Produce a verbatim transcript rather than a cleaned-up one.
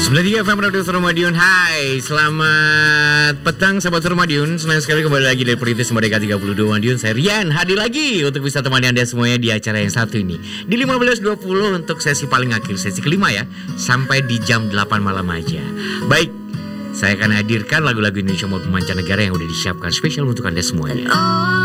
sembilan puluh tiga F M Radio Suara Madiun. Hai, selamat petang sahabat Suara Madiun. Senang sekali kembali lagi dari Perintis Merdeka tiga puluh dua Madiun. Saya Rian hadir lagi untuk bisa temani Anda semuanya di acara yang satu ini. Di lima belas dua puluh untuk sesi paling akhir, sesi kelima ya. Sampai di jam delapan malam aja. Baik, saya akan hadirkan lagu-lagu Indonesia maupun mancanegara yang udah disiapkan spesial untuk Anda semuanya.